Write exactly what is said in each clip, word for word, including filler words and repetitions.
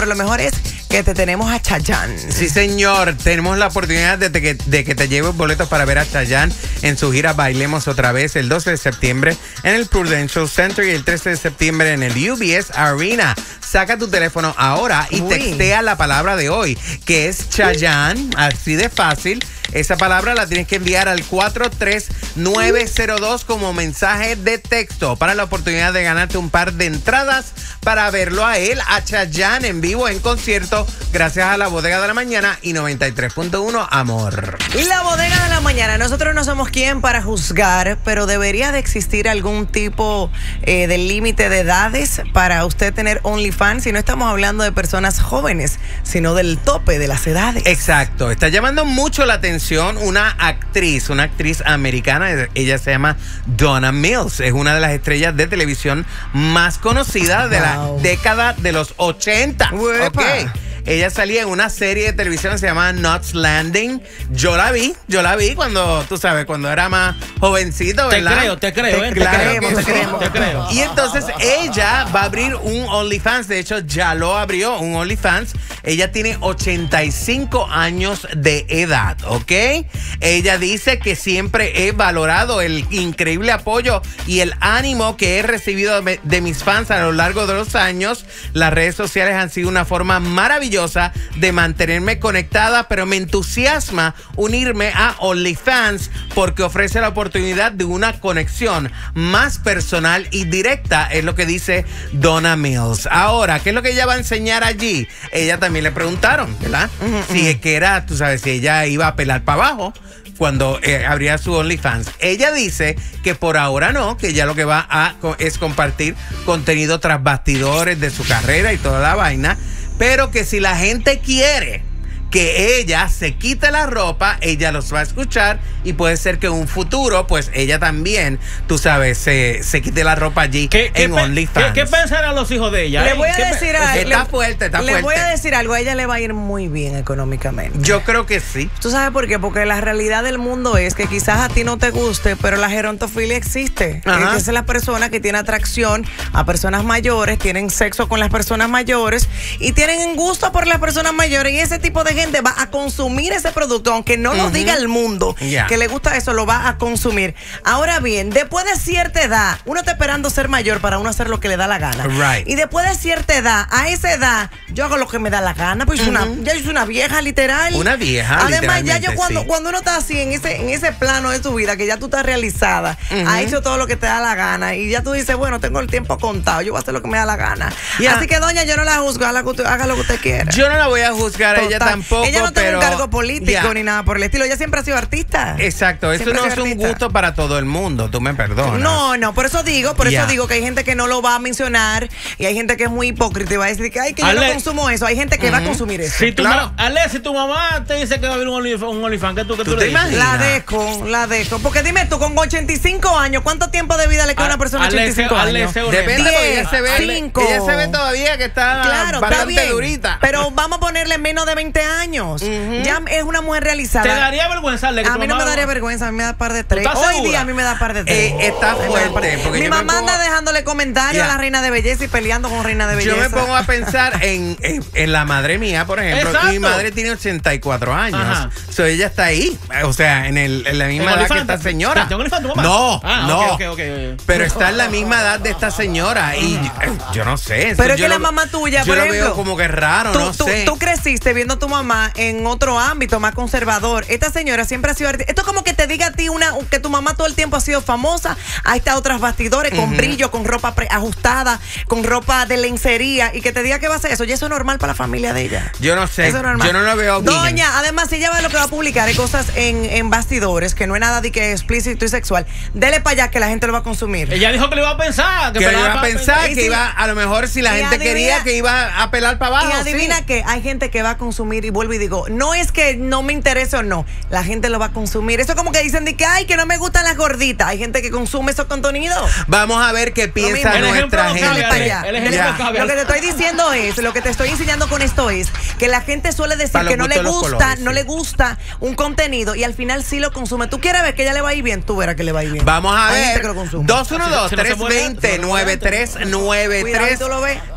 Pero lo mejor es que te tenemos a Chayanne. Sí, señor. Tenemos la oportunidad de, de, que, de que te lleves boletos para ver a Chayanne en su gira Bailemos Otra Vez el doce de septiembre en el Prudential Center y el trece de septiembre en el U B S Arena. Saca tu teléfono ahora y Uy. textea la palabra de hoy, que es Chayanne, así de fácil. Esa palabra la tienes que enviar al cuatro tres nueve cero dos como mensaje de texto para la oportunidad de ganarte un par de entradas para verlo a él, a Chayanne, en vivo, en concierto, gracias a la Bodega de la Mañana y noventa y tres punto uno Amor. La Bodega de la Mañana. Nosotros no somos quien para juzgar, pero debería de existir algún tipo eh, de límite de edades para usted tener OnlyFans. Y no estamos hablando de personas jóvenes, sino del tope de las edades. Exacto. Está llamando mucho la atención una actriz, una actriz americana. Ella se llama Donna Mills. Es una de las estrellas de televisión más conocidas de Wow. la década de los ochenta. Uepa. Ok. Ella salía en una serie de televisión que se llama Knots Landing. Yo la vi, yo la vi cuando, tú sabes, cuando era más jovencito, Te ¿verdad? creo, te creo, ¿eh? Te Claro creemos, que te sí. creemos. Te creo. Y entonces ella va a abrir un OnlyFans. De hecho, ya lo abrió, un OnlyFans. Ella tiene ochenta y cinco años de edad, ¿ok? Ella dice que siempre he valorado el increíble apoyo y el ánimo que he recibido de, de mis fans a lo largo de los años. Las redes sociales han sido una forma maravillosa de mantenerme conectada, pero me entusiasma unirme a OnlyFans porque ofrece la oportunidad de una conexión más personal y directa, es lo que dice Donna Mills. Ahora, ¿qué es lo que ella va a enseñar allí? Ella también le preguntaron, ¿verdad? Uh-huh, si uh-huh. es que era, tú sabes, si ella iba a pelar para abajo cuando eh, abría su OnlyFans. Ella dice que por ahora no, que ella lo que va a es compartir contenido tras bastidores de su carrera y toda la vaina, pero que si la gente quiere que ella se quite la ropa, ella los va a escuchar y puede ser que en un futuro, pues ella también, tú sabes, se, se quite la ropa allí ¿Qué, qué en pe- OnlyFans. ¿Qué, qué pensarán los hijos de ella? Le eh? voy a ¿Qué decir pe- algo. Está le- fuerte, está Le fuerte. voy a decir algo. A ella le va a ir muy bien económicamente. Yo creo que sí. ¿Tú sabes por qué? Porque la realidad del mundo es que quizás a ti no te guste, pero la gerontofilia existe. Ajá. Esa es la persona que tiene atracción a personas mayores, tienen sexo con las personas mayores y tienen gusto por las personas mayores. Y ese tipo de gente va a consumir ese producto, aunque no lo Uh-huh. diga el mundo, Yeah. que le gusta eso, lo va a consumir. Ahora bien, después de cierta edad, uno está esperando ser mayor para uno hacer lo que le da la gana. Right. Y después de cierta edad, a esa edad, yo hago lo que me da la gana, pues Uh-huh. una, ya yo soy una vieja literal. Una vieja, Además, ya yo literalmente, cuando, sí. cuando uno está así en ese, en ese plano de tu vida, que ya tú estás realizada, Uh-huh. ha hecho todo lo que te da la gana y ya tú dices, bueno, tengo el tiempo contado, yo voy a hacer lo que me da la gana. Yeah. Así que, doña, yo no la juzgo, haga lo que usted, haga lo que usted quiera. Yo no la voy a juzgar a ella Total. tampoco, Ella no tiene pero un cargo político Yeah. ni nada por el estilo, ella siempre ha sido artista. Exacto, eso Siempre no ha es sido un artista. gusto para todo el mundo, tú me perdonas. No, no, por eso digo, por Yeah. eso digo que hay gente que no lo va a mencionar y hay gente que es muy hipócrita y va a decir que, ay, que yo Ale- no consumo eso. Hay gente que va a consumir eso. Si tu, Claro. ma- Ale, si tu mamá te dice que va a abrir un OnlyFans, un OnlyFans, ¿qué tú, qué ¿Tú tú te le dices? imaginas? La dejo, la dejo. Porque dime tú, con ochenta y cinco años, ¿cuánto tiempo de vida le queda a una persona de Ale, ochenta y cinco Ale, años? ese- ese- Depende porque ella se ve, cinco. ella se ve todavía que está Claro, está bastante bien. durita. Pero vamos a ponerle menos de veinte años. Ya es una mujer realizada. ¿Te daría vergüenza, Ale, que A tu mí no mamá- me daría vergüenza, a mí me da par de tres. estás Hoy segura? día a mí me da par de tres. Eh, está A mí me da par de- fuerte, porque Mi yo me mamá pongo- anda dejándole comentarios Ya. a la reina de belleza y peleando con reina de belleza. Yo me pongo a pensar en, en, en la madre mía, por ejemplo. Exacto. Mi madre tiene ochenta y cuatro años. Ajá. So, ella está ahí. O sea, en, el, en la misma ¿En edad que OnlyFans? esta señora. ¿Tiene OnlyFans tu mamá? No, Ah, no. ok, ok, ok. Pero está en la misma edad de esta señora. Y yo, yo no sé. Pero es yo que la lo- mamá tuya, yo por lo ejemplo, veo como que raro, Tú, no tú- sé. tú creciste viendo a tu mamá en otro ámbito más conservador. Esta señora siempre ha sido artista. Esto es como que te diga a ti una que tu mamá todo el tiempo ha sido famosa. Ahí está otras bastidores con brillo, con ropa pre- ajustada, con ropa de lencería y que te diga que va a hacer eso. Y eso es normal para la familia de ella. Yo no sé. Eso es normal. Yo no lo veo bien. Doña, además, si ella va lo que va a publicar es cosas en, en bastidores, que no es nada de que explícito y sexual, dele para allá que la gente lo va a consumir. Ella dijo que lo iba a pensar. Que, Que pelaba iba a pa- pensar y que si- iba, a lo mejor si la y gente adivina- quería que iba a pelar para abajo. Y adivina sí. que hay gente que va a consumir, y vuelvo y digo, no es que no me interese o no, la gente lo va a consumir. Eso es como que dicen de que, ay, que no me gustan las gorditas. Hay gente que consume esos contenidos. Vamos a ver qué piensa mismo. El ejemplo nuestra no gente. cabe, Dale para allá. El ejemplo Ya. no cabe. Lo que te estoy diciendo es, lo que te estoy enseñando con esto es que la gente suele decir Para los que no le gustos, los gusta, colores, no sí. le gusta un contenido y al final sí lo consume. Tú quieres ver que ella le va a ir bien, tú verás que le va a ir bien. Vamos a Hay gente ver. que lo consume. dos uno dos, Si no se tres muere, dos cero, se muere. nueve tres nueve Cuidado, tres. tú lo ves.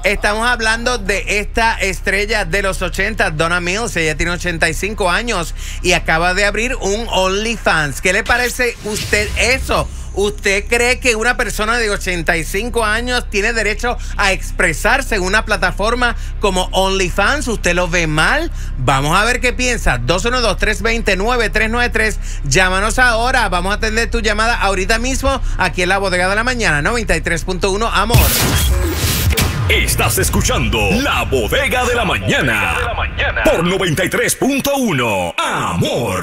Estamos hablando de esta estrella de los ochenta, Donna Mills. Ella tiene ochenta y cinco años y acaba de abrir un OnlyFans. ¿Qué le parece a usted eso? ¿Usted cree que una persona de ochenta y cinco años tiene derecho a expresarse en una plataforma como OnlyFans? ¿Usted lo ve mal? Vamos a ver qué piensa. dos uno dos, tres dos cero, nueve tres nueve tres. Llámanos ahora. Vamos a atender tu llamada ahorita mismo aquí en la Bodega de la Mañana, noventa y tres punto uno, Amor. Estás escuchando La Bodega de la Mañana por noventa y tres punto uno, Amor.